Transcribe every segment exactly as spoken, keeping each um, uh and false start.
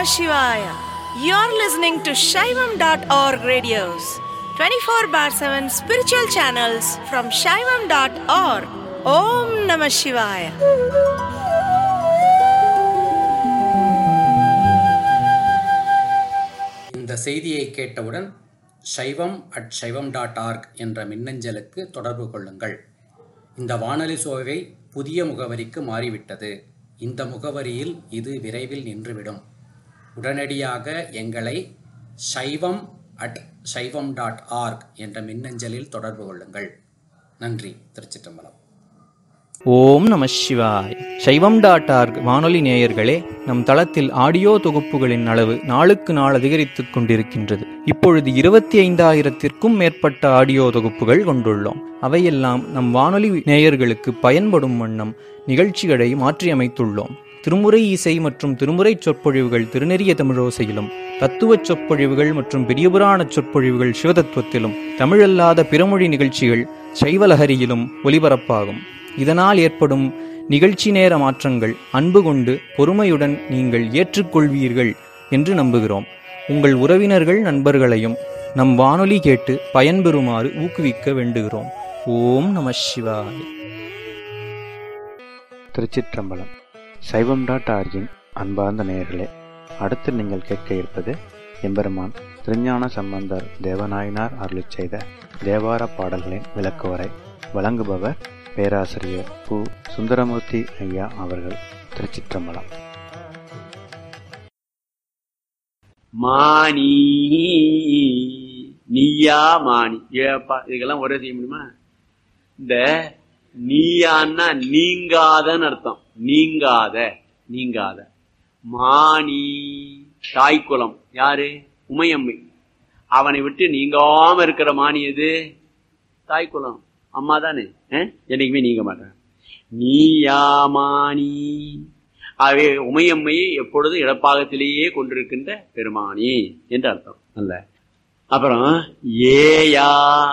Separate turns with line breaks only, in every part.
Shivaya. You're listening to Shaivam dot org radios, twenty-four bar seven spiritual channels from Shaivam dot org. Om Namah Shivaya.
இந்த செய்தியை கேட்டவுடன் சைவம் at சைவம் dot org என்ற மின்னஞ்சலுக்கு தொடர்பு கொள்ளுங்கள். இந்த வானொலி சோவை புதிய முகவரிக்கு மாறிவிட்டது. இந்த முகவரியில் இது விரைவில் நின்றுவிடும். உடனடியாக எங்களை சைவம் அட் சைவம் டாட் ஆர்க் என்ற மின்னஞ்சலில் தொடர்பு கொள்ளுங்கள். நன்றி. திருச்சிற்றம்பலம்.
ஓம் நம சிவாய். சைவம் டாட் ஆர்க் வானொலி நேயர்களே, நம் தளத்தில் ஆடியோ தொகுப்புகளின் அளவு நாளுக்கு நாள் அதிகரித்துக் கொண்டிருக்கின்றது. இப்பொழுது இருபத்தி ஐந்தாயிரத்திற்கும் மேற்பட்ட ஆடியோ தொகுப்புகள் கொண்டுள்ளோம். அவையெல்லாம் நம் வானொலி நேயர்களுக்கு பயன்படும் வண்ணம் நிகழ்ச்சிகளை மாற்றியமைத்துள்ளோம். திருமுறை இசை மற்றும் திருமுறை சொற்பொழிவுகள் திருநெறிய தமிழோசையிலும், தத்துவச் சொற்பொழிவுகள் மற்றும் பெரியபுராண சொற்பொழிவுகள் சிவதத்துவத்திலும், தமிழல்லாத பிறமொழி நிகழ்ச்சிகள் சைவலஹரியிலும் ஒலிபரப்பாகும். இதனால் ஏற்படும் நிகழ்ச்சி நேர மாற்றங்கள் அன்பு கொண்டு பொறுமையுடன் நீங்கள் ஏற்றுக்கொள்வீர்கள் என்று நம்புகிறோம். உங்கள் உறவினர்கள் நண்பர்களையும் நம் வானொலி கேட்டு பயன்பெறுமாறு ஊக்குவிக்க வேண்டுகிறோம். ஓம் நம சிவாய்.
திருச்சிற்றம்பலம். சைவம் டாட் ஆர்ஜின் அன்பார்ந்த நேயர்களே, அடுத்து நீங்கள் கேட்க இருப்பது எம்பெருமான் திருஞான சம்பந்தர் தேவநாயனார் அருளிச் செய்த தேவார பாடல்களின் விளக்குவரை. வழங்குபவர் பேராசிரியர் பு. சுந்தரமூர்த்தி ஐயா அவர்கள். திருச்சிற்றம்பலம்.
மானி நீயா மானி ஏப்பா, இதுக்கெல்லாம் ஒரே செய்ய முடியுமா? இந்த நீயான்னா நீங்காதன்னு அர்த்தம். நீங்காத நீங்காத மானி தாய்க்குலம் யாரு? உமையம்மை. அவனை விட்டு நீங்காம இருக்கிற மானி எது? தாய்க்குலம் அம்மா தானே. என்னைக்குமே நீங்க மாட்டேன். நீயாமானி. ஆகவே உமையம்மையை எப்பொழுதும் இடப்பாகத்திலேயே கொண்டிருக்கின்ற பெருமானி என்று அர்த்தம் அல்ல. அப்புறம் ஏயா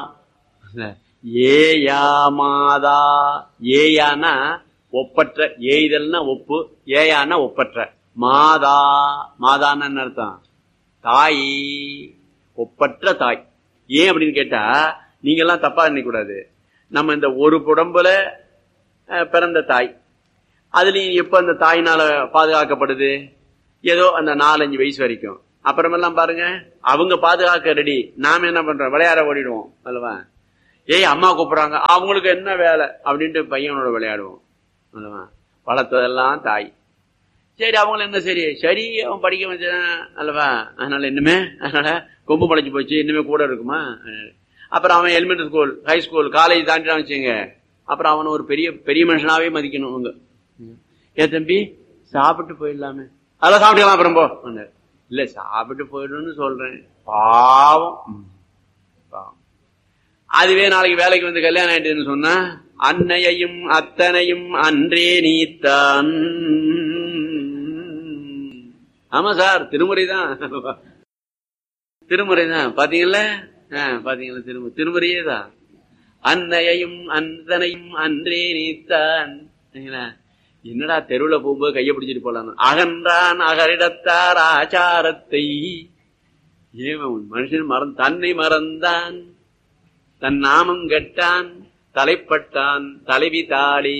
ஏயா மாதா. ஏயானா ஒப்பற்ற. ஏய்தல்னா ஒப்பு, ஏயானா ஒப்பற்ற. மாதா மாதான்னு என்ன அர்த்தம்? தாய், ஒப்பற்ற தாய். ஏன் அப்படின்னு கேட்டா, நீங்க எல்லாம் தப்பா நினைக்க கூடாது. நம்ம இந்த ஒரு புடம்புல பிறந்த தாய், அதுலயும் எப்ப அந்த தாயினால பாதுகாக்கப்படுது? ஏதோ அந்த நாலஞ்சு வயசு வரைக்கும். அப்புறமெல்லாம் பாருங்க, அவங்க பாதுகாக்க ரெடி, நாம என்ன பண்றோம்? விளையாட ஓடிடுவோம் அல்லவா? ஏய் அம்மா கூப்பிடுறாங்க, அவங்களுக்கு என்ன வேலை அப்படின்ட்டு பையனோட விளையாடுவோம் அல்லவா? வளர்த்ததெல்லாம் தாய். சரி, அவங்கள என்ன சரி சரி அவன் படிக்க வச்சான் அல்லவா? அதனால இன்னுமே அதனால கொம்பு முளைச்சு போச்சு, இன்னுமே கூட இருக்குமா? அப்புறம் அவன் elementary school, high school, college தாண்டிட்டான் வச்சுங்க. அப்புறம் அவனை ஒரு பெரிய பெரிய மனுஷனாவே மதிக்கணும் அவங்க. ஏ தம்பி சாப்பிட்டு போயிடலாமே, அதெல்லாம் சாப்பிட்டுக்கலாம் அப்புறம் போ. இல்ல சாப்பிட்டு போயிடணும்னு சொல்றேன். பாவம் பாவம். அதுவே நாளைக்கு வேலைக்கு வந்து கல்யாணம் ஆயிட்டுன்னு சொன்னா, அன்னையையும் அத்தனையும் அன்றே நீத்தான். ஆமா சார், திருமுறை தான் திருமுறை தான் பாத்தீங்கல்ல பாத்தீங்களா? திருமு திருமுறையே தான். அன்னையையும் அந்தனையும் அன்றே நீத்தான். என்னடா தெருவுல போகும்போது கைய பிடிச்சிட்டு போலாம். அகன்றான் அகரிடத்தார் ஆச்சாரத்தை. ஏன் மனுஷன் மறந்து தன்னை மறந்தான், தன் நாமம் கெட்டான், தலைப்பட்டான் தலைவி தாளி.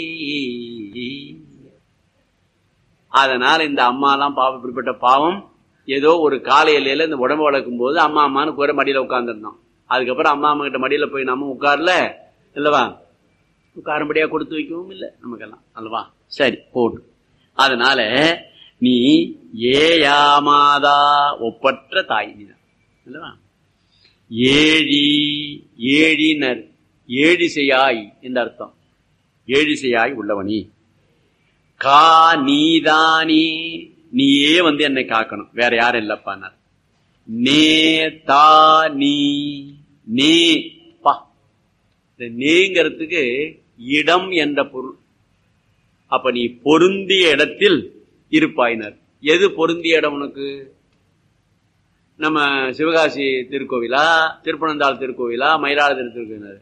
அதனால இந்த அம்மா எல்லாம் பாவம், இப்படிப்பட்ட பாவம். ஏதோ ஒரு காலை எல்லையில இந்த உடம்பு வளர்க்கும் போது அம்மா அம்மான்னு கூற மடியில உட்கார்ந்துருந்தோம். அதுக்கப்புறம் அம்மா அம்மா கிட்ட மடியில போய் நம்ம உட்கார்ல இல்லவா? உட்காரும்படியா கொடுத்து வைக்கவும் இல்லை நமக்கெல்லாம் அல்லவா? சரி போட்டு. அதனால நீ ஏயாமாதா ஒப்பற்ற தாய் அல்லவா? ஏழி ஏழினர் ஏழிசையாய் என்ற அர்த்தம். ஏழிசையாய் உள்ளவனி. கா நீதானி, நீயே வந்து என்னை காக்கணும், வேற யாரும் இல்லப்பானார். நே தா நீ நே பா. நேங்கிறதுக்கு இடம் என்ற பொருள். அப்ப நீ பொருந்திய இடத்தில் இருப்பாயினர். எது பொருந்திய இடம் உனக்கு? நம்ம சிவகாசி திருக்கோவிலா, திருப்பனந்தாள் திருக்கோவிலா, மயிலாடுதுறை திருக்கோவிலா?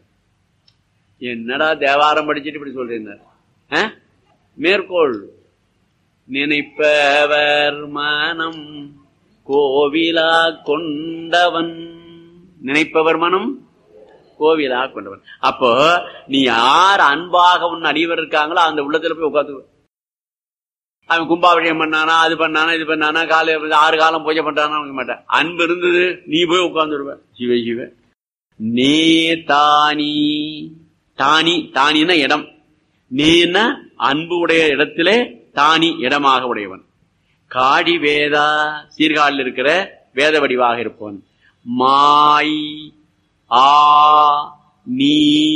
என்னடா தேவாரம் படிச்சுட்டு இப்படி சொல்றீங்க? மேற்கோள் நினைப்பவர் மனம் கோவிலா கொண்டவன். நினைப்பவர் மனம் கோவிலா கொண்டவன். அப்போ நீ யார் அன்பாக உன் அடியவர் இருக்காங்களோ அந்த உள்ளத்துல போய் உட்காந்து. அவன் கும்பாபிஷேகம் பண்ணானா, அது பண்ணானா, இது பண்ணானா, காலை ஆறு காலம் பூஜை பண்றானா மாட்டேன். அன்பு இருந்தது நீ போய் உட்கார்ந்துருவ. சிவ சிவ நே தானி. தானி தானின்னா இடம். நீன்னா அன்பு உடைய இடத்திலே தானி இடமாக உடையவன். காடி வேதா சீர்காழில் இருக்கிற வேத வடிவாக இருப்பவன். மாய் ஆ நீ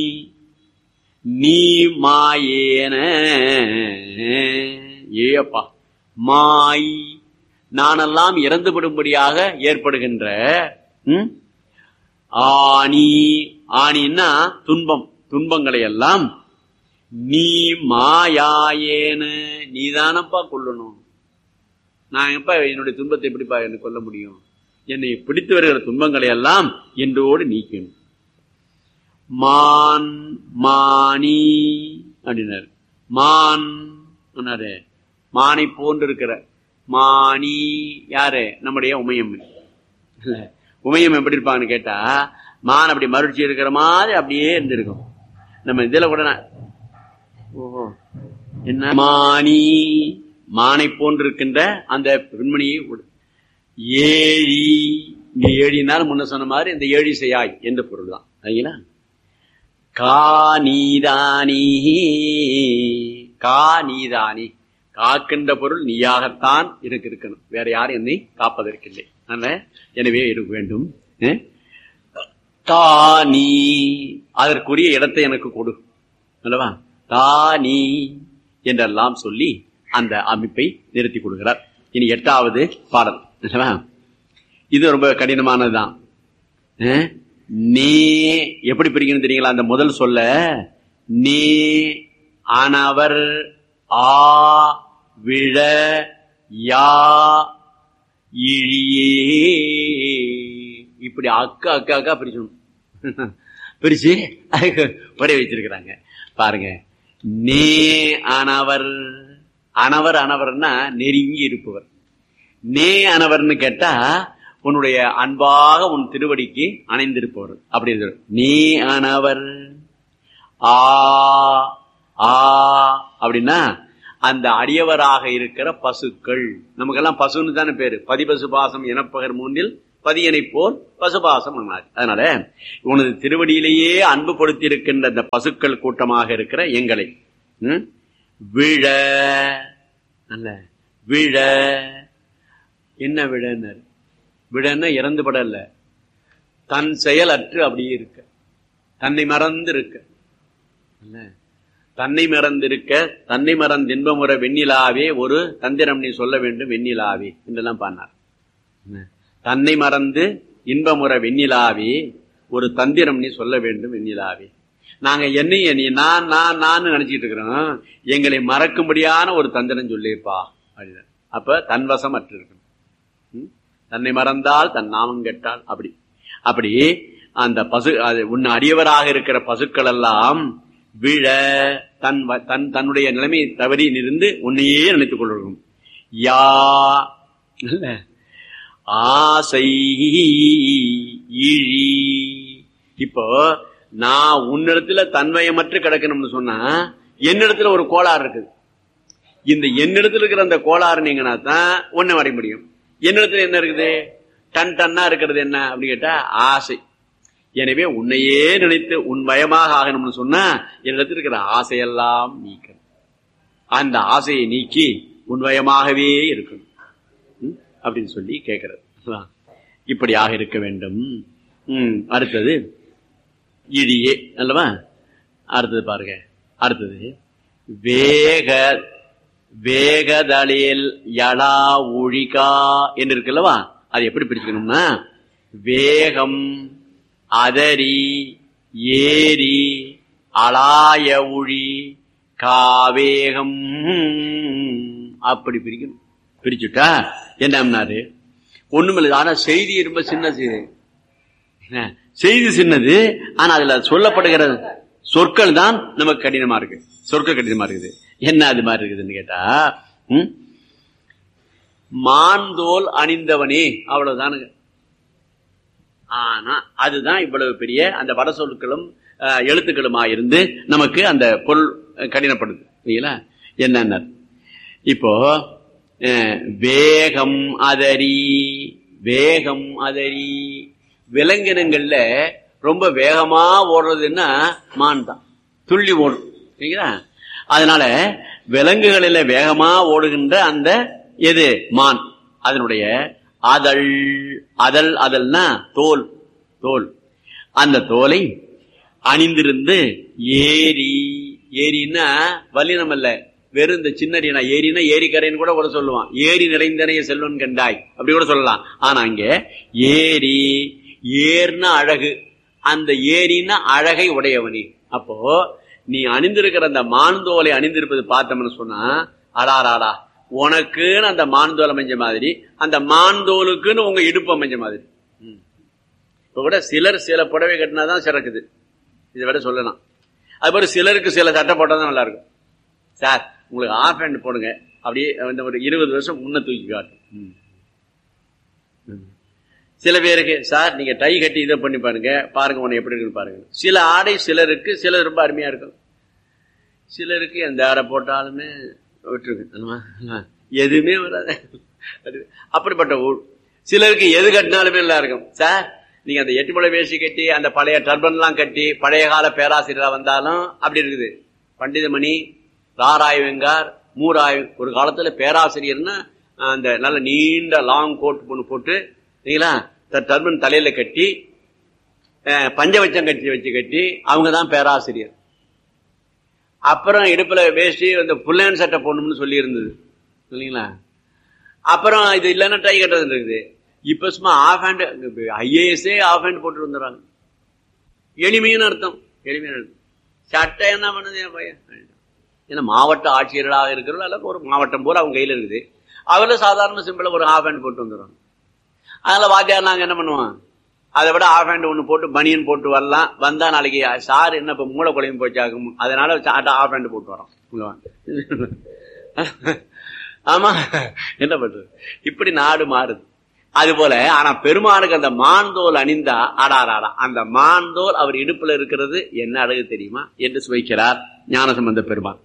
நீ மாயேன. ஏப்பா மாய் நானெல்லாம் இறந்துவிடும்படியாக ஏற்படுகின்ற ஆணி. ஆணின்னா துன்பம். துன்பங்களை எல்லாம் நீ மாயாயேன்னு நீதானப்பா கொல்லணும். நான் எப்ப என்னுடைய துன்பத்தை எப்படிப்பா என்ன கொல்ல முடியும்? என்னை பிடித்து வருகிற துன்பங்களை எல்லாம் என்றோடு நீக்கணும். மான் மானி அப்படின்னாரு. மான் மானை போன்று இருக்கிற மானி யாரு? நம்முடைய உமையம். உமையம் எப்படி இருப்பாங்கன்னு கேட்டா, மான் அப்படி மறுச்சி இருக்கிற மாதிரி அப்படியே இருந்திருக்கும். நம்ம இதுல கூட ஓஹோ என்ன மானி மானை போன்று இருக்கின்ற அந்த பெண்மணியை ஏழி. இங்க ஏழினாலும் முன்ன சொன்ன மாதிரி இந்த ஏழி செய்யாய் என்ற பொருள் தான். சரிங்களா? கா நீதானி. கா நீதானி காக்கின்ற பொருள் நீயாகத்தான் இருக்கு இருக்கணும். வேற யாரும் என்னை காப்பதற்கில்லை. எனவே இருக்க வேண்டும். தா நீ அதற்குரிய இடத்தை எனக்கு கொடு அல்லவா? தா நீ என்றெல்லாம் சொல்லி அந்த அமைப்பை நிறுத்தி கொடுக்கிறார். இனி எட்டாவது பாடல். இது ரொம்ப கடினமானதுதான். நே எப்படி பிரிக்கணும் தெரியுங்களா? அந்த முதல் சொல்ல நே ஆனவர் ஆ விழ யா இழியே இப்படி அக்கா அக்கா அக்கா பிரிச்சணும். பிரிச்சு படைய வச்சிருக்கிறாங்க பாருங்க. நே அனவர். அனவர் அனவர்னா நெருங்கி இருப்பவர். நே அனவர்னு கேட்டா உன்னுடைய அன்பாக உன் திருவடிக்கு அணைந்திருப்பவர். அப்படி இருக்கு. நே அனவர் ஆ ஆ அப்படின்னா அந்த அடியவராக இருக்கிற பசுக்கள். நமக்கெல்லாம் பசுன்னு தானே பேரு. பதிபசு பாசம் எனப்பகர் மூன்றில் பதியனை போல் பசுபாசம். அதனால உனது திருவடியிலேயே அன்பு கொடுத்தி இருக்கின்ற அந்த பசுக்கள் கூட்டமாக இருக்கிற எங்களை விழ அல்ல விழ. என்ன விழன்னு? விழன்னா இறந்து படல, தன் செயல் அற்று அப்படியே இருக்க, தன்னை மறந்து இருக்க. தன்னை மறந்திருக்க தன்னை மறந்து இன்பமுற வெண்ணிலாவே ஒரு தந்திரம் நீ சொல்ல வேண்டும் வெண்ணிலாவே என்றெல்லாம் பாடினார். தன்னை மறந்து இன்பமுற வெண்ணிலாவே ஒரு தந்திரம் நீ சொல்ல வேண்டும் வெண்ணிலாவே. நாங்க என்னைய நீ நான் நான் நான் நினைச்சிட்டு இருக்கிறோம். எங்களை மறக்கும்படியான ஒரு தந்திரம் சொல்லிப்பா அப்படின்னு. அப்ப தன்வசம் அற்று இருக்கணும். தன்னை மறந்தால் தன் நாமம் கெட்டால் அப்படி அப்படி அந்த பசு உன் அடியவராக இருக்கிற பசுக்கள் எல்லாம் விழ தன் தன் தன்னுடைய நிலைமை தவறி நின்று உன்னையே நினைத்துக் கொள்ளும். யா ஆசை இழி. இப்போ நான் உன்னிடத்துல தன்வயமற்று கிடக்கணும்னு சொன்னா என்னிடத்துல ஒரு கோளாறு இருக்குது. இந்த என்னிடத்துல இருக்கிற அந்த கோளாறு நீங்கன்னா தான் ஒன்ன வரைய முடியும். என்னிடத்துல என்ன இருக்குது? டன் டன்னா இருக்கிறது என்ன அப்படி கேட்டா ஆசை. எனவே உன்னையே நினைத்து உன் பயமாக ஆகணும்னு சொன்னா என்னிடத்தில் இருக்கிற ஆசையெல்லாம் நீக்க. அந்த ஆசையை நீக்கி உன் பயமாகவே இருக்கணும் அப்படின்னு சொல்லி கேட்கிறது. இப்படியாக இருக்க வேண்டும். உம் அடுத்தது இடியே அல்லவா? அடுத்தது பாருங்க. அடுத்தது வேக வேகதளில் யலா ஒழிகா என்று இருக்குல்லவா? அது எப்படி பிரிச்சுக்கணும்னா வேகம் அதரி ஏரி அலாய ஒழி காவேகம் அப்படி பிரிக்கணும். பிரிச்சுட்டா என்னம்னாரு ஒண்ணுமில்லை. ஆனா செய்தி ரொம்ப சின்ன செய்தி. செய்தி சின்னது. ஆனா அதுல சொல்லப்படுகிற சொற்கள் தான் நமக்கு கடினமா இருக்கு. சொற்கள் கடினமா இருக்குது. என்ன அது மாதிரி இருக்குதுன்னு கேட்டா மான்தோல் அணிந்தவனே, அவ்வளவுதானுங்க. ஆனா அதுதான் இவ்வளவு பெரிய அந்த வட சொற்களும் எழுத்துக்களுமா இருந்து நமக்கு அந்த பொருள் கடினப்படுது இல்லைங்களா? என்னென்ன இப்போ வேகம் அதரி, வேகம் அதரி, விலங்கினங்கள்ல ரொம்ப வேகமா ஓடுறதுன்னா மான் தான், துள்ளி ஓடும் சரிங்களா? அதனால விலங்குகளில வேகமா ஓடுகின்ற அந்த எது மான், அதனுடைய அதழ், அதழ் அதழ்னா தோல், தோல், அந்த தோலை அணிந்திருந்து ஏரி, ஏரின்னா வல்லினம் அல்ல, வெறும் இந்த சின்ன ஏரினா ஏரிக்கரைன்னு கூட கூட சொல்லுவான், ஏரி நிறைந்தனைய செல்வன் கண்டாய் அப்படி கூட சொல்லலாம். ஆனா இங்க ஏரி, ஏர்னா அழகு, அந்த ஏரின்னா அழகை உடையவனி. அப்போ நீ அணிந்திருக்கிற அந்த மான்தோலை அணிந்திருப்பது பார்த்தோம்னு சொன்னா, அடாராடா உனக்குன்னு அந்த மான்தோல் அமைஞ்ச மாதிரி, அந்த மான்தோலுக்குன்னு உங்க இடுப்பு அமைஞ்ச மாதிரி. இப்ப கூட சிலர் சில புடவை கட்டினாதான் சிறக்குது, இதை விட சொல்லலாம். அது போல சிலருக்கு சில சட்டை போட்டாதான் நல்லா இருக்கும். சார் உங்களுக்கு ஆஃப் ஹேண்ட் போடுங்க, அப்படியே ஒரு இருபது வருஷம் முன்ன தூக்கி காட்டும். சில பேருக்கு சார் நீங்க டை கட்டி இதை பண்ணி பாருங்க, பாருங்க உன்னை எப்படி இருக்குன்னு பாருங்க. சில ஆடை சிலருக்கு சில ரொம்ப அருமையா இருக்கும், சிலருக்கு எந்த ஆடை போட்டாலுமே விட்டுருக்கு, எதுவுமே வராது. அப்படிப்பட்ட ஊர். சிலருக்கு எது கட்டினாலுமே நல்லா இருக்கும். சார் நீங்க அந்த எட்டு முளை வேஷ்டி கட்டி அந்த பழைய டர்பன் எல்லாம் கட்டி பழைய கால பேராசிரியரா வந்தாலும் அப்படி இருக்குது. பண்டிதமணி, ராராய்வெங்கார், மூராய், ஒரு காலத்துல பேராசிரியர்னா அந்த நல்ல நீண்ட லாங் கோட் பொண்ணு போட்டு டர்பன் தலையில கட்டி பஞ்சவச்சம் கட்டி வச்சு கட்டி அவங்கதான் பேராசிரியர். அப்புறம் இடுப்புல வேஷ்டி அந்த புல்லன் சட்டை போடணும்னு சொல்லி இருந்தது இல்லைங்களா? அப்புறம் இது இல்லைன்னா டை கட்டுறது இருக்குது. இப்ப சும்மா of hand, IASA of hand போட்டு வந்துடுறாங்க. எளிமையான அர்த்தம், எளிமையான அர்த்தம். சட்டை என்ன பண்ணுது என் பையன்? ஏன்னா மாவட்ட ஆட்சியர்களாக இருக்கிறவங்க அல்ல, ஒரு மாவட்டம் போல அவங்க கையில இருக்குது, அவர்ல சாதாரண சிம்பிளா ஒரு ஆஃப் ஹேண்ட் போட்டு வந்துடுறாங்க. அதனால வாத்தியார் நாங்க என்ன பண்ணுவோம், அதை விட ஆஃப் ஹேண்ட் ஒண்ணு போட்டு பனியன் போட்டு வரலாம். வந்தா நாளைக்கு சார் என்ன இப்ப மூளை குழம்பு போச்சாகும், அதனால ஆஃப் ஹேண்ட் போட்டு வரோம். ஆமா என்ன பண்றது, இப்படி நாடு மாறுது. அது போல ஆனா பெருமானுக்கு அந்த மான்தோல் அணிந்தா ஆடாராடா, அந்த மான்தோல் அவர் இடுப்புல இருக்கிறது என்ன அழகு தெரியுமா என்று சுவைக்கிறார் ஞானசம்பந்த பெருமான்.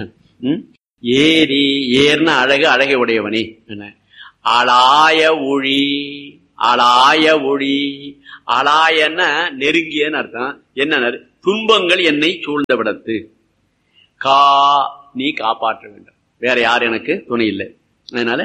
ஏரி, ஏர்ன அழகு, அழகை உடையவனே. என்ன ஆளாய ஒளி, ஆளாய ஒளி, ஆளாயன்னா நெருங்கியன்னு அர்த்தம். என்ன துன்பங்கள் என்னை சூழ்ந்த விடத்து, கா நீ காப்பாற்ற வேண்டும், வேற யார் எனக்கு துணை இல்லை. அதனால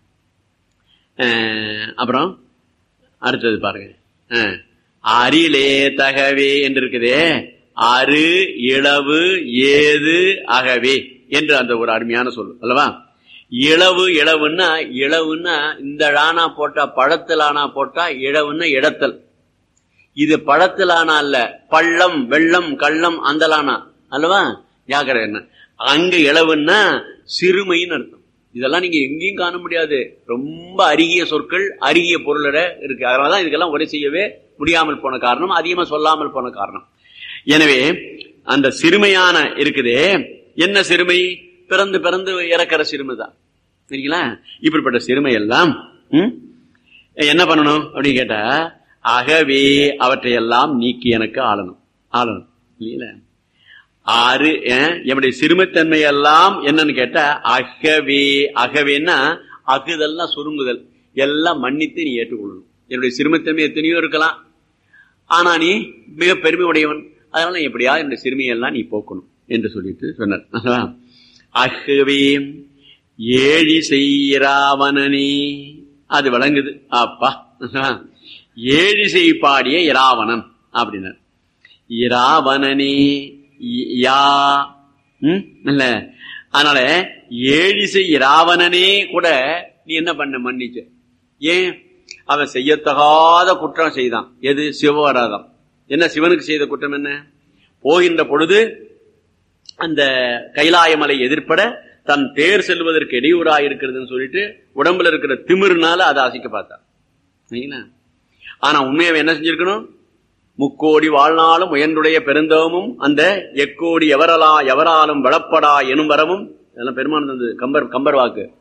அப்புறம் அடுத்தது பாருங்க, அரிலே தகவே என்று இருக்குதே, அரு இளவு ஏது அகவே என்று அந்த ஒரு அருமையான சொல்லு அல்லவா? இளவு, இளவுன்னா இளவுன்னா இந்த ஆனா போட்டா பழத்தில் ஆனா போட்டா இளவுன்னா இடத்தல். இது பழத்தில் ஆனா அல்ல, பள்ளம் வெள்ளம் கள்ளம் அந்தலானா அல்லவா? ஜாக்கிரதை. என்ன அங்க இளவுன்னா சிறுமைன்னு அர்த்தம். இதெல்லாம் நீங்க எங்கேயும் காண முடியாது, ரொம்ப அருகிய சொற்கள், அருகிய பொருளோட இருக்கு. அதனாலதான் இதுக்கெல்லாம் உரை செய்யவே முடியாமல் போன காரணம், அதிகமா சொல்லாமல் போன காரணம். எனவே அந்த சிறுமையான இருக்குதே, என்ன சிறுமை? பிறந்து பிறந்து இறக்கிற சிறுமை தான் சரிங்களா? இப்படிப்பட்ட சிறுமை எல்லாம் என்ன பண்ணணும் அப்படின்னு கேட்டா, அகவே அவற்றையெல்லாம் நீக்கி எனக்கு ஆளணும், ஆளணும் இல்ல? ஆறு என்னுடைய சிறுமைத்தன்மை எல்லாம் என்னன்னு கேட்டா அகவே, அகவேன்னா அகுதல்னா சுருங்குதல், எல்லாம் மன்னித்து நீ ஏற்றுக்கொள்ளணும். என்னுடைய சிறுமைத்தன்மை எத்தனையோ இருக்கலாம், ஆனா நீ மிக பெருமை உடையவன், அதனால எப்படியா என்னுடைய சிறுமையெல்லாம் நீ போக்கணும் என்று சொல்லிட்டு சொன்னார். அகவே ஏழி செய்யராவணனே, அது வழங்குது. அப்பா ஏழிசை பாடிய இராவணன் அப்படின்னார். இராவணனே யா இல்ல, அதனால ஏழிசை இராவணனே கூட நீ என்ன பண்ண மன்னிச்ச. ஏன்? அவன் செய்யத்தகாத குற்றம் செய்தான். எது? சிவவராதம். என்ன சிவனுக்கு செய்த குற்றம் என்ன? போகின்ற பொழுது அந்த கைலாயமலை எதிர்ப்பட தன் தேர் செல்வதற்கு இடையூறாக இருக்கிறதுன்னு சொல்லிட்டு உடம்புல இருக்கிற திமிர்னால அதை அசைக்க பார்த்தான். ஆனா உண்மையை என்ன செஞ்சிருக்கணும்? முக்கோடி வாழ்நாளும் உயர்ந்துடைய பெருந்தவமும் அந்த எக்கோடி எவரலா எவராலும் வளப்படா எனும் வரமும், இதெல்லாம் பெருமான் கம்பர் கம்பர் வாக்கு.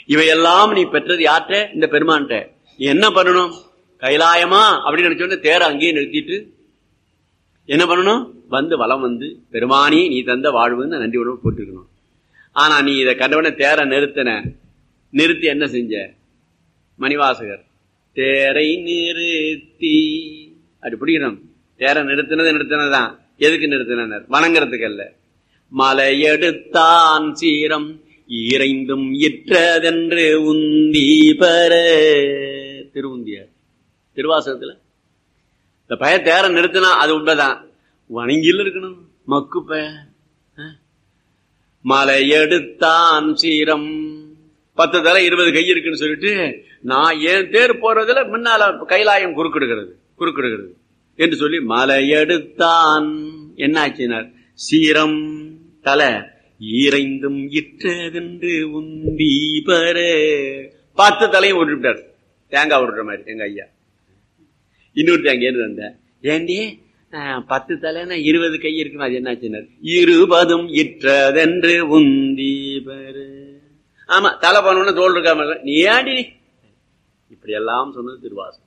இவையெல்லாம் நீ பெற்றது யார்கிட்ட? இந்த பெருமான்கிட்ட. என்ன பண்ணணும்? கைலாயமா அப்படின்னு நினைச்சோன்னு தேர அங்கேயே நிறுத்திட்டு என்ன பண்ணணும்? வந்து வலம் வந்து பெருமானி நீ தந்த வாழ்வுன்னு நன்றி உணவு போட்டுருக்கணும். ஆனா நீ இதை கண்டவன தேர நிறுத்தின. நிறுத்தி என்ன செஞ்ச? மணிவாசகர் தேரை நிறுத்தி அப்படி பிடிக்கணும். தேர நிறுத்தினது நிறுத்தினதான். எதுக்கு நிறுத்தினர்? வணங்குறதுக்கு அல்ல. மலையெடுத்தான் சீரம் ஈரைந்தும் இற்றதென்று உந்தி பெற. திருவுந்தியார் திருவாசகத்துல இந்த பய தேர நிறுத்தினா அது உண்மைதான். வணங்கில இருக்கணும். மக்கு பய மலையெடுத்தான் சீரம் பத்து தலை இருபது கை இருக்குன்னு சொல்லிட்டு நான் ஏன் தேர் போறதுல முன்னால கைலாயம் குறுக்கிடுகிறது குறுக்கிடுகிறது என்று சொல்லி மலையெடுத்தான் என்ன ஆச்சினார்? சீரம் தலை ஈரைந்தும் இற்றதென்று உந்தி பெற. பத்து தலையும் விட்டுட்டார். தேங்காய் விடுற மாதிரி எங்க ஐயா. இன்னொரு தேங்காய் வந்த ஏண்டி பத்து தலைன்னா இருபது கை இருக்குன்னு அது என்னாச்சினார்? இருபதும் இற்றதென்று உந்தி பெற. ஆமா தலை பண்ண தோல் இருக்காம நீ ஏண்டி இப்படி எல்லாம் சொன்னது திருவாசகம்.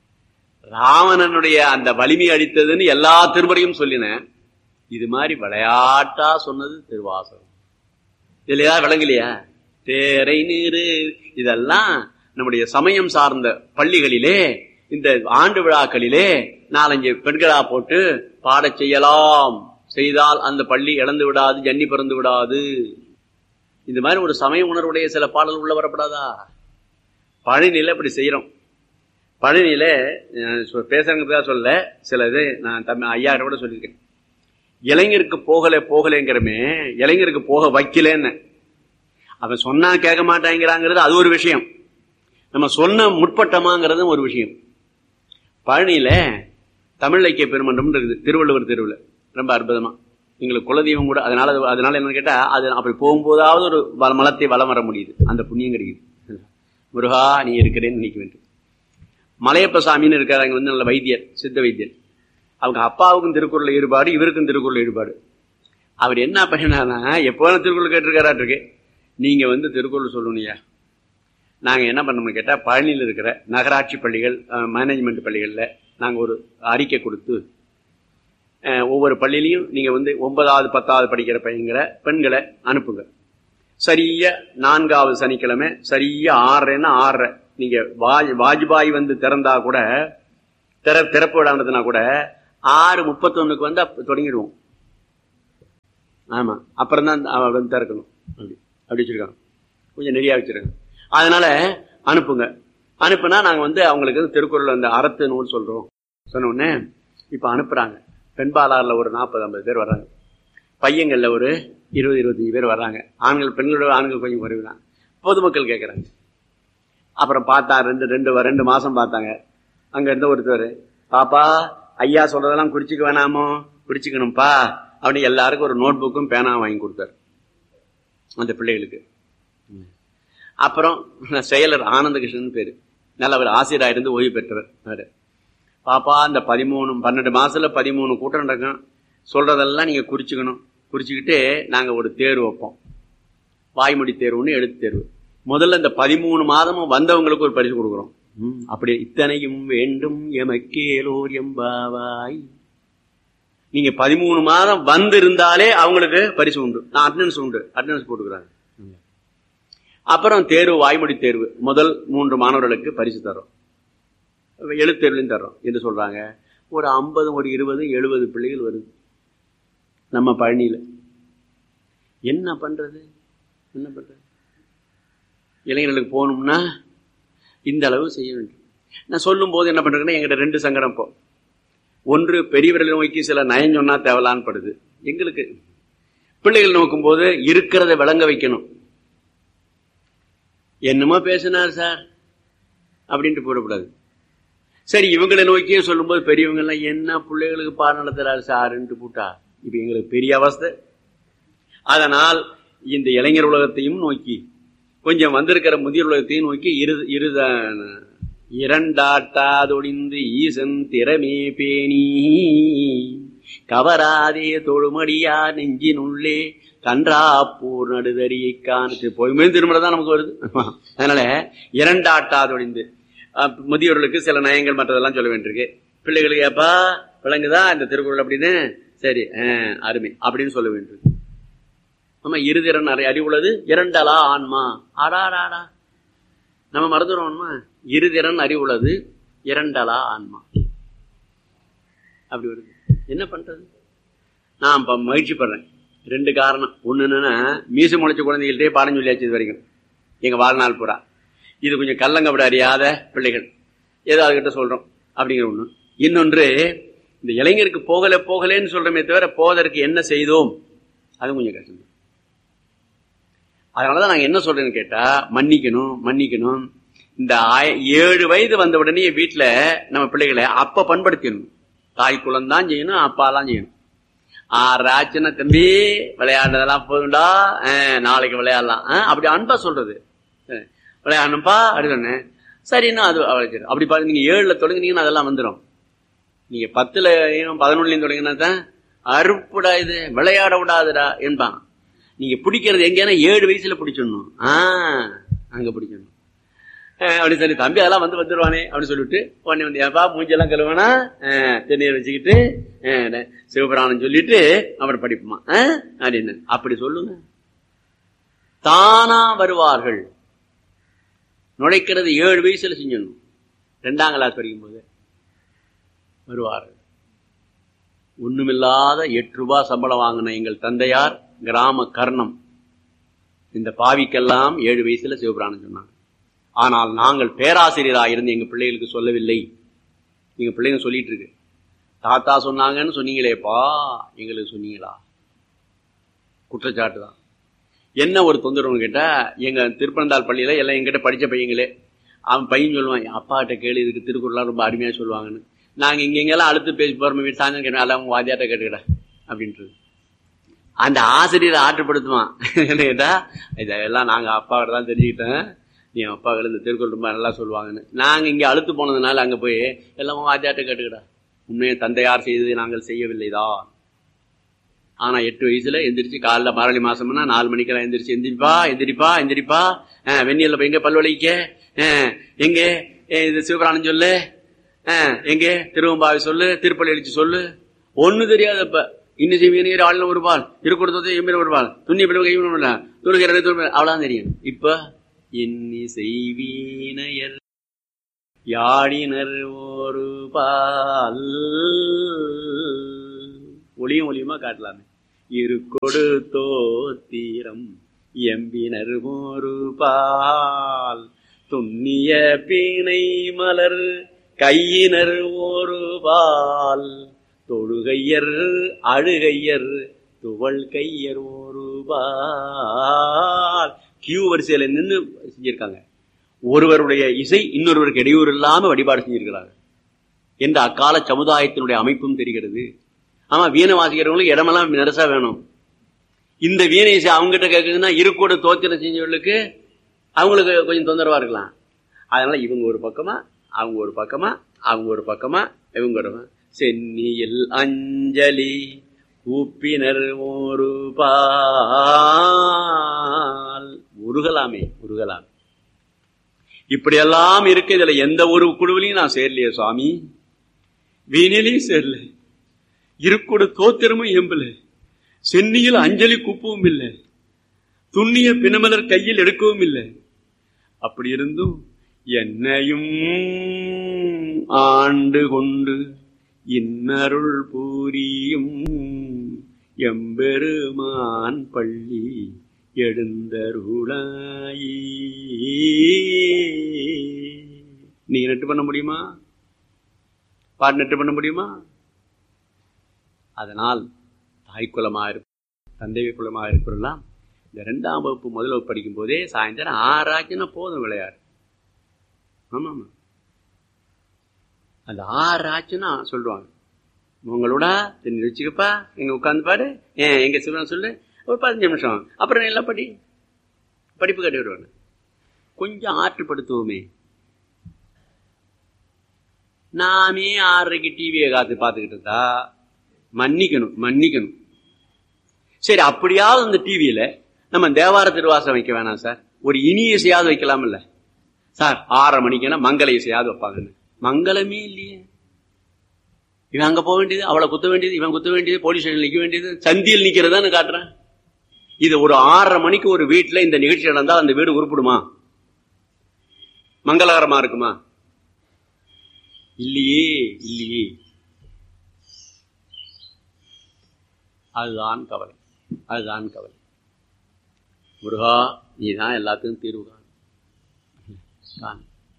ராவணனுடைய அந்த வலிமை அடித்ததுன்னு எல்லா திருமுறையும் சொல்லின. இது மாதிரி விளையாட்டா சொன்னது திருவாசகம். இதுல ஏதாவது விளங்கலையா? தேரை நீரு இதெல்லாம் நம்முடைய சமயம் சார்ந்த பள்ளிகளிலே இந்த ஆண்டு விழாக்களிலே நாலஞ்சு பெண்களா போட்டு பாட செய்யலாம். செய்தால் அந்த பள்ளி இழந்து விடாது, ஜன்னி பிறந்து விடாது. இந்த மாதிரி ஒரு சமய உணர்வுடைய சில பாடல் உள்ள வரப்படாதா? பழனியில இப்படி செய்யறோம். பழனியில பேசுறதுக்காக சொல்ல சில இது நான் தம் ஐயா கூட சொல்லியிருக்கேன். இளைஞருக்கு போகல போகலைங்கிறமே இளைஞருக்கு போக வைக்கலன்னு அவன் சொன்னா கேட்க மாட்டாங்கிறாங்கிறது அது ஒரு விஷயம். நம்ம சொன்ன முற்பட்டமாங்கிறது ஒரு விஷயம். பழனியில தமிழ் இலக்கிய பெருமன்றம் இருக்குது. திருவள்ளுவர் தெருவில் ரொம்ப அற்புதமா எங்களுக்கு குலதெய்வம் கூட. அதனால அதனால என்ன கேட்டா அது அப்படி போகும்போதாவது ஒரு மலத்தை வலம் வர முடியுது. அந்த புண்ணியம் கிடைக்குது. முருகா நீ இருக்கிறேன்னு நினைக்க வேண்டும். மலையப்ப சாமின்னு இருக்காரு. அங்க வந்து நல்ல வைத்தியர், சித்த வைத்தியர். அவங்க அப்பாவுக்கும் திருக்குறள் ஈடுபாடு, இவருக்கும் திருக்குறள் ஈடுபாடு. அவர் என்ன பண்ணினா எப்போ திருக்குறள் கேட்டிருக்காராட்டிருக்கு. நீங்க வந்து திருக்குறள் சொல்லணும்யா. நாங்க என்ன பண்ணோம்னு கேட்டா பழனியில் இருக்கிற நகராட்சி பள்ளிகள், மேனேஜ்மெண்ட் பள்ளிகள்ல நாங்க ஒரு அறிக்கை கொடுத்து ஒவ்வொரு பள்ளியிலையும் நீங்க வந்து ஒன்பதாவது பத்தாவது படிக்கிற பையங்கிற பெண்களை அனுப்புங்க. சரியா நான்காவது சனிக்கிழமை சரியா ஆறரைன்னா ஆறரை நீங்க வாஜ் வாஜ்பாய் வந்து திறந்தா கூட திற திறப்பு விடாண்டதுனா கூட ஆறு முப்பத்தி ஒண்ணுக்கு வந்து தொடங்கிடுவோம். ஆமா அப்புறம் தான் வந்து திறக்கணும். அப்படி அப்படி வச்சிருக்காங்க. கொஞ்சம் நெறியா வச்சிருக்காங்க. அதனால அனுப்புங்க. அனுப்புனா நாங்க வந்து அவங்களுக்கு திருக்குறள் அந்த அறத்து நூல் சொல்றோம். சொன்ன உடனே இப்ப அனுப்புறாங்க. பெண்பாலாறுல ஒரு நாற்பது ஐம்பது பேர் வர்றாங்க. பையங்கள்ல ஒரு இருபது இருபத்தஞ்சு பேர் வர்றாங்க. ஆண்கள் பெண்களோட ஆண்கள் கொஞ்சம் குறைவுதான். பொதுமக்கள் கேட்கறாங்க. அப்புறம் பார்த்தா ரெண்டு ரெண்டு ரெண்டு மாசம் பார்த்தாங்க. அங்க இருந்த ஒருத்தர் பாப்பா ஐயா சொல்றதெல்லாம் குறிச்சுக்க வேணாமோ? குறிச்சுக்கணும்ப்பா அப்படின்னு எல்லாருக்கும் ஒரு நோட் புக்கும் பேனா வாங்கி கொடுத்தாரு அந்த பிள்ளைகளுக்கு. அப்புறம் செயலர் ஆனந்த கிருஷ்ணன் பேரு, நல்லவர், ஆசிரியரா இருந்து ஓய்வு பெற்றவர். பாப்பா இந்த பதிமூணு பன்னெண்டு மாசத்துல பதிமூணு கூட்டம் நடக்கும். சொல்றதெல்லாம் நீங்க குறிச்சுக்கணும். குறிச்சுக்கிட்டு நாங்க ஒரு தேர்வு வைப்போம். வாய்மொழி தேர்வுன்னு எழுத்து தேர்வு. முதல்ல இந்த பதிமூணு மாதமும் வந்தவங்களுக்கு ஒரு பரிசு கொடுக்குறோம். அப்படி இத்தனையும் வேண்டும் எமக்கேலோர் எம்பாவாய். நீங்க பதிமூணு மாதம் வந்து இருந்தாலே அவங்களுக்கு பரிசு உண்டு. நான் அட்டெண்டன்ஸ் உண்டு, அட்டெண்டன்ஸ் போட்டுக்கிறாங்க. அப்புறம் தேர்வு, வாய்மொழி தேர்வு முதல் மூன்று மாணவர்களுக்கு பரிசு தரோம். எழுத்தேர்வுலையும் தர்றோம் என்று சொல்றாங்க. ஒரு ஐம்பது ஒரு இருபது எழுபது பிள்ளைகள் வருது நம்ம பழனியில. என்ன பண்றது என்ன பண்றது? இளைஞர்களுக்கு போகணும்னா இந்த அளவு செய்ய வேண்டும். நான் சொல்லும் போது என்ன பண்றேன்னா எங்கிட்ட ரெண்டு சங்கடம். இப்போ ஒன்று, பெரியவர்களை நோக்கி சில நயம் சொன்னா தேவலான்னு படுது எங்களுக்கு. பிள்ளைகள் நோக்கும் போது இருக்கிறத விளங்க வைக்கணும். என்னமோ பேசினார் சார் அப்படின்ட்டு போடக்கூடாது. சரி இவங்களை நோக்கியே சொல்லும் போது பெரியவங்க எல்லாம் என்ன பிள்ளைகளுக்கு பாடம் நடத்துறாரு சாருன்ட்டு போட்டா இப்ப எங்களுக்கு பெரிய அவஸ்தை. அதனால் இந்த இளைஞர் உலகத்தையும் நோக்கி கொஞ்சம் வந்திருக்கிற முதியோர் உலகத்தையும் நோக்கி இரு இருத இரண்டாட்டாதொழிந்து ஈசன் திறமே பேணி கவராதே தொழுமடியா நெஞ்சினுள்ளே கன்றாப்பூர் நடுதறியை காணு பொய்மையும் திருமணம் தான் நமக்கு வருது. அதனால இரண்டாட்டாதொழிந்து முதியோர்களுக்கு சில நயங்கள் மற்றதெல்லாம் சொல்ல வேண்டியிருக்கு. பிள்ளைகளுக்கு ஏப்பா விளங்குதா இந்த திருக்குறள் அப்படின்னு, சரி அருமை அப்படின்னு சொல்ல வேண்டியிருக்கு. ஆமா, இருதிறன் அறிவுள்ளது இரண்டலா ஆன்மா. ஆடாடாடா நம்ம மறந்துடுவோம்மா. இருதிறன் அறிவுள்ளது இரண்டலா ஆன்மா அப்படி வருது. என்ன பண்றது? நான் இப்ப மகிழ்ச்சி படுறேன். ரெண்டு காரணம். ஒண்ணு என்னன்னா, மீச முளைச்ச குழந்தைகள்டே பாடம் சொல்லியாச்சு இது வரைக்கும் எங்க வாழ்நாள் பூரா. இது கொஞ்சம் கள்ளங்கப்பட அறியாத பிள்ளைகள் ஏதாவது கிட்ட சொல்றோம் அப்படிங்கிற ஒண்ணு. இன்னொன்று, இந்த இளைஞருக்கு போகல போகலன்னு சொல்றமே தவிர போவதற்கு என்ன செய்தோம் அது கொஞ்சம் கஷ்டம். அதனாலதான் நாங்க என்ன சொல்றேன்னு கேட்டா, மன்னிக்கணும் மன்னிக்கணும். இந்த ஏழு வயது வந்த உடனே வீட்டுல நம்ம பிள்ளைகளை அப்ப பண்படுத்திடணும். தாய் குலம்தான் செய்யணும், அப்பாலாம் செய்யணும். ஆறு ஆச்சுன்னா தம்பி விளையாடுறதெல்லாம் போதுண்டா, நாளைக்கு விளையாடலாம் அப்படி அன்பா சொல்றது. விளையாடணும்பா அப்படி சொன்னேன். சரின்னா அது அப்படி பாருங்க. நீங்க ஏழுல தொடங்கினீங்கன்னா அதெல்லாம் வந்துடும். நீங்க பத்துல பதினொன்னுலயும் தொடங்கினா தான் அறுப்புடா இது விளையாட விடாதுடா என்பாங்க. நீங்க பிடிக்கிறது எங்கன்னா ஏழு வயசுல பிடிச்சிடணும். ஆஹ் அங்க பிடிக்கணும் அப்படி சொல்லி, தம்பி அதெல்லாம் வந்து வந்துடுவானே அப்படின்னு சொல்லிட்டு உடனே வந்து ஏப்பா மூஞ்செல்லாம் கழுவானா தென்னீர் வச்சுக்கிட்டு சிவபுராணம் சொல்லிட்டு அப்புறம் படிப்புமா அப்படின்னு அப்படி சொல்லுங்க. தானா வருவார்கள். நுழைக்கிறது ஏழு வயசுல செஞ்சிடணும். ரெண்டாம் கிளாஸ் படிக்கும் போது வருவார்கள். ஒண்ணுமில்லாத எட்டு ரூபாய் சம்பளம் வாங்கின எங்கள் தந்தையார் கிராம கர்ணம் இந்த பாவிக்கெல்லாம் ஏழு வயசுல சிவபுராணம் சொன்னாங்க. ஆனால் நாங்கள் பேராசிரியராக இருந்து எங்க பிள்ளைகளுக்கு சொல்லவில்லை. எங்க பிள்ளைங்க சொல்லிட்டு இருக்கு, தாத்தா சொன்னாங்கன்னு சொன்னீங்களேப்பா எங்களுக்கு சொன்னீங்களா? குற்றச்சாட்டு தான். என்ன ஒரு தொந்தரவுன்னு கேட்டா, எங்க திருப்பனந்தாள் பள்ளியில எல்லாம் எங்கிட்ட படிச்ச பையங்களே, அவன் பையன் சொல்லுவான், அப்பா கிட்ட கேளு இதுக்கு திருக்குறள்லாம் ரொம்ப அருமையா சொல்லுவாங்கன்னு. நாங்க இங்க எங்கெல்லாம் அழுத்து பேசி போறோம் வீட்டு சாயந்தரம் கேட்டோம், எல்லாம் வாத்தியாட்ட கேட்டுக்கிட அப்படின்றது. அந்த ஆசிரியரை ஆற்றுப்படுத்துவான். என்ன கேட்டா, இதெல்லாம் நாங்க அப்பா கிட்ட தான் தெரிஞ்சுக்கிட்டேன், நீ அப்பாக்கள் இந்த திருக்குறள் ரொம்ப நல்லா சொல்லுவாங்கன்னு. நாங்க இங்க அழுத்து போனதுனால அங்க போய் எல்லாமே வாத்தியாட்ட கேட்டுக்கிடா. உண்மையை தந்தையார் செய்தது நாங்கள் செய்யவில்லைதான். ஆனா எட்டு வயசுல எந்திரிச்சு காலைல மாரளி மாசம்னா நாலு மணிக்கெல்லாம் எந்திரிச்சு எந்திரிப்பா எந்திரிப்பா எந்திரிப்பா வெந்நியல்ல போய் எங்க பல்வலிக்க எங்க இது சிவபுராணம் சொல்லு, எங்க திருவம்பாவை சொல்லு, திருப்பள்ளி எழுச்சி சொல்லு. ஒண்ணு தெரியாதப்ப இன்னும் செய்வீங்க ஆளுநர் ஒருபால் திருக்குறத்தை எம்பின ஒருபால் துண்ணி பிள்ளை கைவிட துருகிற அவ்வளவுதான் தெரியும். இப்ப எண்ணி செய்வீனையர் யாழினர் ஒரு பால் ஒளியும் ஒளியுமா காட்டலாமே. இருக்கொடு தோத்திரம் எம்பினர் ஒரு பால் துண்ணிய பீனை மலர் கையினர் ஒரு பால் தொழுகையர் அழுகையர் துவள் கையர் ஒரு பால். கியூ வரிசையில நின்று செஞ்சிருக்காங்க. ஒருவருடைய இசை இன்னொருவருக்கு இடையூறு இல்லாம வழிபாடு செஞ்சிருக்கிறாங்க என்ற அக்கால சமுதாயத்தினுடைய அமைப்பும் தெரிகிறது. ஆமா, வீணை வாசிக்கிறவங்களுக்கு இடமெல்லாம் நெருசா வேணும். இந்த வீணை இசை அவங்ககிட்ட கேட்குதுன்னா இருக்கோட தோத்திரம் செஞ்சவர்களுக்கு அவங்களுக்கு கொஞ்சம் தொந்தரவா இருக்கலாம். அதனால இவங்க ஒரு பக்கமா அவங்க ஒரு பக்கமா அவங்க ஒரு பக்கமா இவங்க ஒரு சென்னியில் அஞ்சலி கூப்பினர் ஒரு பால் உருகலாமே உருகலாமே. இப்படியெல்லாம் இருக்கு. இதுல எந்த ஒரு குழுவிலையும் நான் சேரலையே சுவாமி, வீணிலையும் சேரல, இருக்கோட தோத்திரமும் எம்பல, சென்னியில் அஞ்சலி கூப்பவும் இல்லை, துண்ணிய பிணமலர் கையில் எடுக்கவும் இல்லை. அப்படி இருந்தும் என்னையும் ஆண்டு கொண்டு இன்னருள் பூரியும் எம்பெருமான் பள்ளி எழுந்தருளாயி. நீ நட்டு பண்ண முடியுமா? பாட்டு நட்டு பண்ண முடியுமா? அதனால் தாய் குலமாக இருப்ப தந்தை குலமாக இருக்கிறலாம். இந்த ரெண்டாம் வகுப்பு முதல் வகுப்பு படிக்கும் போதே சாயந்தரம் ஆறாச்சுன்னா போதும் விளையாடு. ஆமா ஆமா, அந்த ஆறு ஆச்சுன்னா சொல்லுவாங்க, உங்களோட தென்னு வச்சுக்கப்பா, எங்க உட்காந்து பாரு, ஏன் எங்க சிவன் சொல்லு, ஒரு பதினஞ்சு நிமிஷம் அப்புறம் எல்லாம் படி படிப்பு கட்டி விடுவாங்க. கொஞ்சம் ஆற்றுப்படுத்துவோமே. நாமே ஆறரைக்கு டிவியை காத்து பார்த்துக்கிட்டு இருந்தா மன்னிக்கணும் மன்னிக்கணும். சரி, அப்படியாவது இந்த டிவியில நம்ம தேவார திருவாசம் வைக்க வேணாம் சார், ஒரு இனிய இசையாவது வைக்கலாம் இல்ல சார்? ஆறரை மணிக்குன்னா மங்கள இசையாவது வைப்பாங்கன்னு. மங்களமே இல்லையே. இவன் அங்க போக வேண்டியது, அவளை குத்த வேண்டியது, இவன் குத்த வேண்டியது, போலீஸ் ஸ்டேஷன் நிக்க வேண்டியது, சந்தியில் நிக்கிறதான்னு காட்டுறேன். இது ஒரு ஆறரை மணிக்கு ஒரு வீட்டுல இந்த நிகழ்ச்சி நடந்தால் அந்த வீடு உருப்பிடுமா? மங்களகரமா இருக்குமா? இல்லையே இல்லையே. அதுதான் கவலை, அதுதான் கவலை. முருகா, நீதான் எல்லாத்துக்கும் தீர்வு காண்.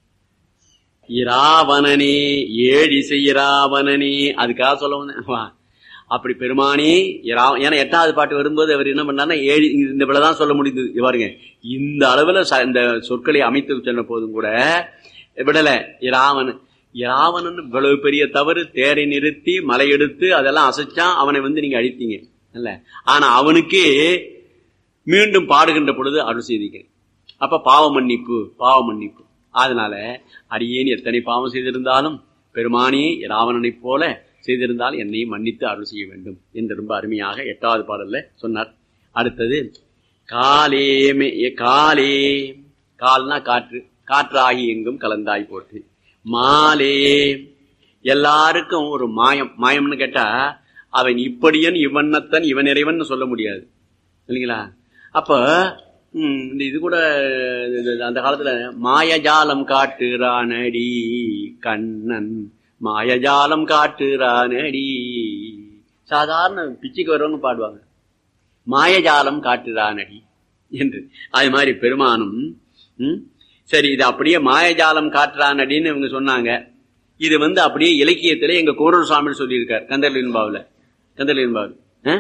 இராவணனே, ஏழிசை இராவணனே, அதுக்காக சொல்ல வந்தேன். அப்படி பெருமானே, ஏன்னா எட்டாவது பாட்டு வரும்போது அவர் என்ன பண்ணாருன்னா ஏழு இந்த விடதான் சொல்ல முடியுது. பாருங்க, இந்த அளவுல இந்த சொற்களை அமைத்து சொன்ன போதும் கூட விடல. இராவணன் இராவணன் இவ்வளவு பெரிய தவறு, தேரை நிறுத்தி மலை எடுத்து அதெல்லாம் அசைச்சான், அவனை வந்து நீங்க அழித்தீங்க இல்ல. ஆனா அவனுக்கே மீண்டும் பாடுகின்ற பொழுது அருள் செய்திக்கிறேன். அப்ப பாவ மன்னிப்பு, பாவ மன்னிப்பு. அதனால அடியேன் எத்தனை பாவம் செய்திருந்தாலும் பெருமானே இராவணனை போல செய்திருந்தால் என்னை மன்னித்து அருள் செய்ய வேண்டும் என்று ரொம்ப அருமையாக எட்டாவது பாடல்ல சொன்னார். அடுத்தது காலே காலே, கால்னா காற்று, காற்றாகி எங்கும் கலந்தாய் போட்டு. மாலே, எல்லாருக்கும் ஒரு மாயம். மாயம்னு கேட்டா அவன் இப்படியன் இவன்னத்தன் இவன் இறைவன் சொல்ல முடியாது இல்லைங்களா? அப்ப இந்த இது கூட அந்த காலத்துல மாயஜாலம் காட்டுறானடி கண்ணன், மாயஜாலம் காட்டுறானடி. சாதாரண பிச்சுக்கு வரவங்க பாடுவாங்க மாயஜாலம் காட்டுறானடி என்று. அது மாதிரி பெருமானும் சரி, இது அப்படியே மாயஜாலம் காட்டுறானடின்னு இவங்க சொன்னாங்க. இது வந்து அப்படியே இலக்கியத்துல எங்க கோரூர் சுவாமி சொல்லியிருக்கார் கந்தர்லின்பாவுல. கந்தர்லின்பாவு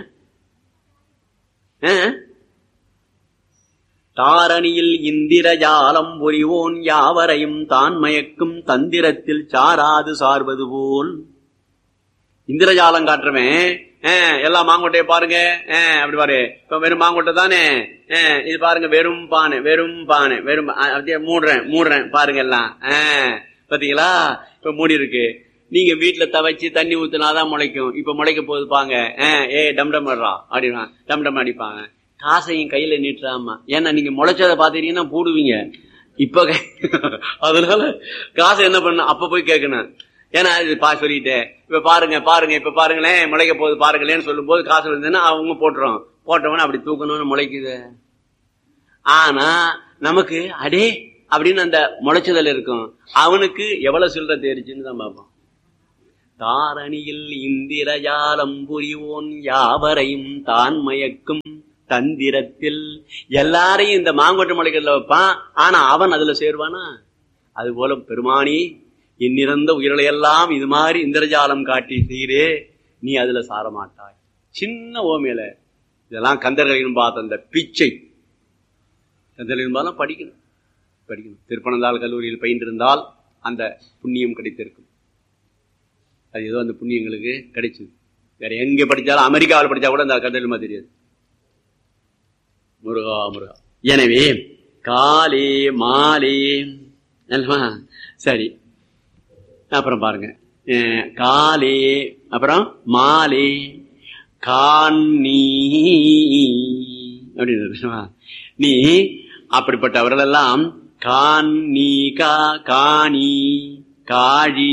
தாரணியில் இந்திரஜாலம் புரிவோன் யாவரையும் தான் மயக்கும் தந்திரத்தில் சாராது சார்வது போல். இந்திரஜாலம் காட்டுறவன் எல்லாம் மாங்கொட்டைய பாருங்க, அப்படி பாரு, இப்ப வெறும் மாங்கொட்டை தானே, இது பாருங்க வெறும் பானை, வெறும் பானை, வெறும் அப்படியே மூடுறேன் மூடுறேன் பாருங்க எல்லாம் பாத்தீங்களா? இப்ப மூடி இருக்கு. நீங்க வீட்டுல தவச்சு தண்ணி ஊத்துனாதான் முளைக்கும். இப்ப முளைக்க போகுது பாங்க, ஏ டம் டம் அடிறா அப்படின்னா டம் டம் அடிப்பாங்க. காசையும் கையில நீட்டுறாமா, ஏன்னா நீங்க முளைச்சதை பாத்தீங்கன்னா போடுவீங்க. இப்ப அதனால காசை என்ன பண்ண அப்ப போய் கேட்கணும். ஏன்னா இது பா சொல்லிட்டேன், இப்ப பாருங்க பாருங்க இப்ப பாருங்களேன் முளைக்க போகுது பாருங்களேன்னு சொல்லும் போது காசு இருந்ததுன்னா அவங்க போட்டுறோம். போட்டவன அப்படி தூக்கணும்னு முளைக்குது. ஆனா நமக்கு அடே அப்படின்னு அந்த முளைச்சதல் இருக்கும். அவனுக்கு எவ்வளவு சில்லறை தேடிச்சுன்னு தான் பார்ப்போம். தாரணியில் இந்திரஜாலம் புரிவோன் யாவரையும் தான் மயக்கும் தந்திரத்தில். எல்லாரையும் இந்த மாங்கொட்டை முளைக்கிறதுல வைப்பான், ஆனா அவன் அதுல சேருவானா? அது போல பெருமானி எண்ணிறந்த உயிர்களையெல்லாம் இது மாதிரி இந்திரஜாலம் காட்டி செய்கிறே, நீ அதுல சாரமாட்டாய். சின்ன ஓமையில இதெல்லாம் கந்தர்களின் பார்த்த அந்த பிச்சை. கந்தர்களின் பார்த்தா படிக்கணும் படிக்கணும் திருப்பனந்தாள் கல்லூரியில் பயின்றிருந்தால் அந்த புண்ணியம் கிடைத்திருக்கும். அது ஏதோ அந்த புண்ணியங்களுக்கு கிடைச்சது. வேற எங்க படிச்சாலும், அமெரிக்காவில் படிச்சா கூட அந்த கந்தர்மா தெரியாது. முருகா முருகா. எனவே காலே மாலே சரி. அப்புறம் பாருங்க, காலே அப்புறம் மாலே காணி அப்படின்னு. நீ அப்படிப்பட்டவர்கள் எல்லாம் காணி கா காணி காழி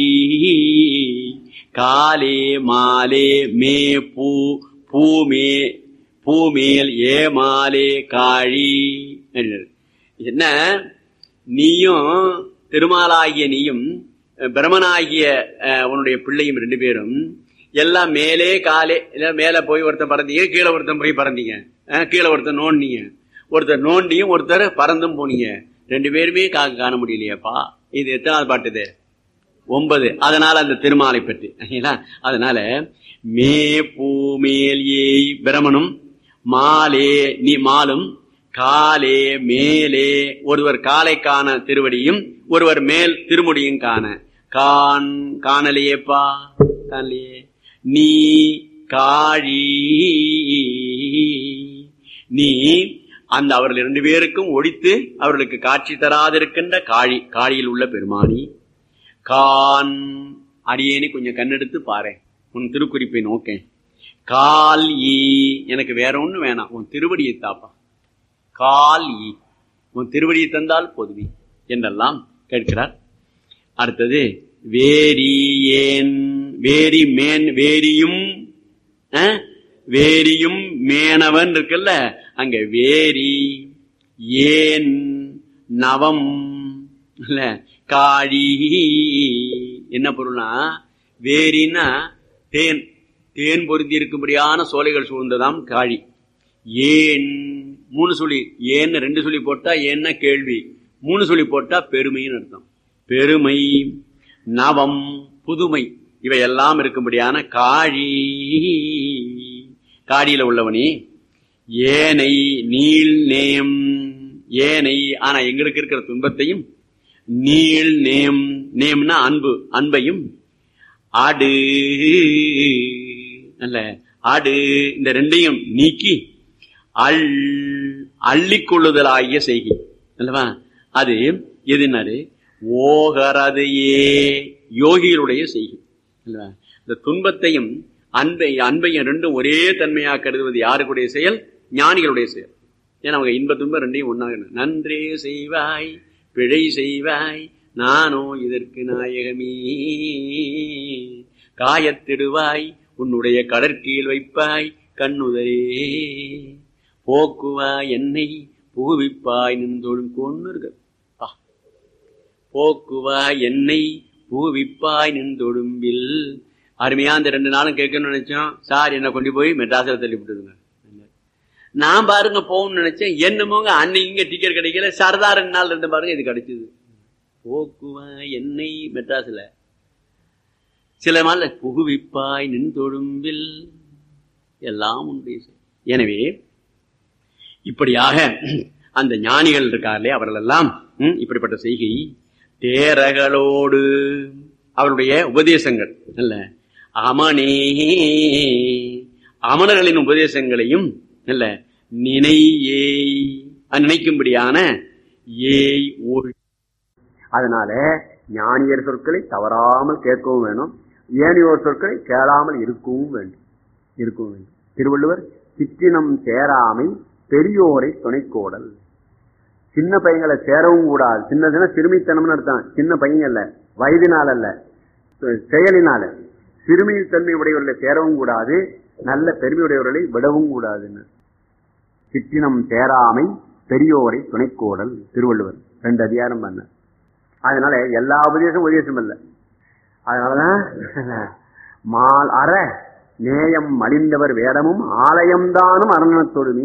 காலே மாலே மே பூ பூமே பூமேல் ஏமாலே காழி. என்ன, நீயும் திருமாலாகிய நீயும் பிரமனாகிய உன்னுடைய பிள்ளையும் ரெண்டு பேரும் எல்லாம் மேலே காலே மேல போய் ஒருத்தன் பறந்தீங்க, கீழே ஒருத்தன் போய் பறந்தீங்க, கீழே ஒருத்தர் நோண்டிங்க, ஒருத்தர் நோண்டியும் ஒருத்தர் பறந்தும் போனீங்க. ரெண்டு பேருமே காக்க காண முடியலையாப்பா. இது எத்தனாவது பாட்டுது? ஒன்பது. அதனால அந்த திருமாலை பற்றி அதனால மே பூமேல் ஏய் பிரமனும் மாலே நீ மாலும் காலே மேலே ஒருவர் காலை காண திருவடியும் ஒருவர் மேல் திருமுடியும் காண கான் காணலையேப்பா காணலையே. நீ காழி நீ அந்த அவர்கள் இரண்டு பேருக்கும் ஒழித்து அவர்களுக்கு காட்சி தராதிருக்கின்ற காழி காழியில் உள்ள பெருமானி கான் அடியேனி கொஞ்சம் கண்ணெடுத்து பாரு, உன் திருக்குறிப்பை நோக்கேன். கால் ஈ, எனக்கு வேற ஒண்ணு வேணாம், உன் திருவடியை தாப்பா. கால் ஈ, உன் திருவடியை தந்தால் போதுவி என்றெல்லாம் கேட்கிறார். அடுத்தது வேரி ஏன், வேரி மேன், வேரியும் வேரியும் மேனவன் இருக்குல்ல, அங்க வேரி ஏன் நவம் இல்ல காழி. என்ன பொருள்னா, வேரின்னா தேன், தேன் பொருந்தி இருக்கும்படியான சோலைகள் சூழ்ந்ததாம் காழி. ஏன் மூணு சொல்லி, ஏன்னு ரெண்டு சொல்லி போட்டா ஏன்னா கேள்வி, மூணு சொல்லி போட்டா பெருமைன்னு அர்த்தம். பெருமை, நவம் புதுமை, இவை எல்லாம் இருக்கும்படியான காழி. காடியில உள்ளவனே. ஏனை நீள் நேம், ஏனை ஆனா எங்களுக்கு இருக்கிற துன்பத்தையும், நீள் நேம், நேம்னா அன்பு, அன்பையும், ஆடு அல்ல ஆடு, இந்த ரெண்டையும் நீக்கி அள் அள்ளிக்கொள்ளுதலாகிய செய்கை அல்லவா. அது எதுனாரு ஓகரது ஏ, யோகிகளுடைய செய்கை அல்லவா. இந்த துன்பத்தையும் அன்பை அன்பையும் ரெண்டும் ஒரே தன்மையாக கருதுவது யாருக்குடைய செயல்? ஞானிகளுடைய செயல். ஏன்னா அவங்க இன்ப துன்பம் ரெண்டையும் ஒன்னாக, நன்றே செய்வாய் பிழை செய்வாய் நானோ இதற்கு நாயகமே, காயத்திடுவாய் உன்னுடைய கடற்கீழ் வைப்பாய் கண்ணுதரே, போக்குவாய் என்னை புகுவிப்பாய் நின்றோடும் கொண்டு, போக்குவாய் என்னை புகுவிப்பாய் நின்றொடும்பில். அருமையா அந்த ரெண்டு நாளும் கேட்கணும்னு நினைச்சோம். சார் என்ன கொண்டு போய் மெட்ராஸில் தள்ளி விட்டுதுங்க. நான் பாருங்க போகணும்னு நினைச்சேன், என்னமோங்க அன்னைக்கு டிக்கெட் கிடைக்கல. சரதா ரெண்டு நாள் இருந்து பாருங்க இது கிடைச்சது. போக்குவாய் என்னை மெட்ராஸ்ல, சில நாள் புகுவிப்பாய் நின் தொடும்பில், எல்லாம் உண்டு. எனவே இப்படியாக அந்த ஞானிகள் இருக்கார்களே அவர்கள் எல்லாம் இப்படிப்பட்ட செய்கை தேரகளோடு அவருடைய உபதேசங்கள் அல்ல, அமனே அமனர்களின் உபதேசங்களையும் அல்ல நினையே நினைக்கும்படியான ஏய் ஓ. அதனால ஞானியர் சொற்களை தவறாமல் கேட்கவும் வேணும், ஏனையோர் சொற்களை கேளாமல் இருக்கவும் வேண்டும் இருக்கவும் வேண்டும். திருவள்ளுவர் சிற்றினம் சேராமை பெரியோரை துணைக்கோடல். சின்ன பையங்களை சேரவும் கூடாது. சின்ன சிறுமித்தனம்னு அர்த்தம். சின்ன பையன் அல்ல, வயதினால் அல்ல, செயலினால. சிறுமி தன்மை உடையவர்களை சேரவும் கூடாது, நல்ல பெருமையுடையவர்களை விடவும் கூடாதுன்னு. சிற்றினம் சேராமை பெரியோரை துணைக்கோடல் திருவள்ளுவர் ரெண்டு அதிகாரம் பண்ண. அதனால எல்லா உபதேசம் உபதேசம் அல்ல. அதனாலதான் மால் அற நேயம் மலிந்தவர் வேடமும் ஆலயம்தானும் அரணத்தொடுமி